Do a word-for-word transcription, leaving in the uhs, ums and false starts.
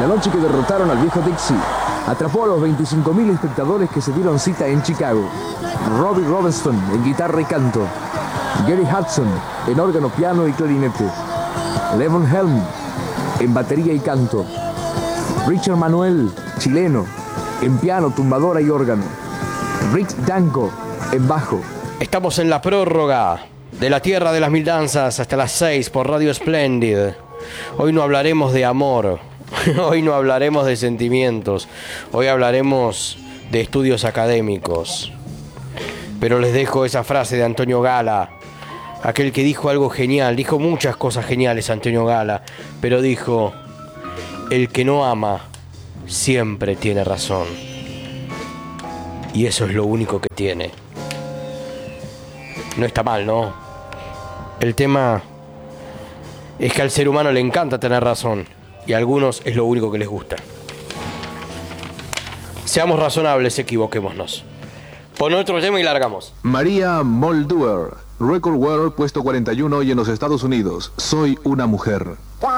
la noche que derrotaron al viejo Dixie, atrapó a los veinticinco mil espectadores que se dieron cita en Chicago. Robbie Robertson en guitarra y canto, Gary Hudson en órgano, piano y clarinete, Levon Helm en batería y canto, Richard Manuel, chileno, en piano, tumbadora y órgano, Rick Danko en bajo. Estamos en la prórroga de la Tierra de las Mil Danzas hasta las seis por Radio Splendid. Hoy no hablaremos de amor, hoy no hablaremos de sentimientos, hoy hablaremos de estudios académicos. Pero les dejo esa frase de Antonio Gala, aquel que dijo algo genial, dijo muchas cosas geniales Antonio Gala, pero dijo: el que no ama siempre tiene razón. Y eso es lo único que tiene. No está mal, ¿no? El tema es que al ser humano le encanta tener razón, y a algunos es lo único que les gusta. Seamos razonables, equivoquémonos. Pon otro tema y largamos. María Muldaur, Record World puesto cuarenta y uno y en los Estados Unidos. Soy una mujer.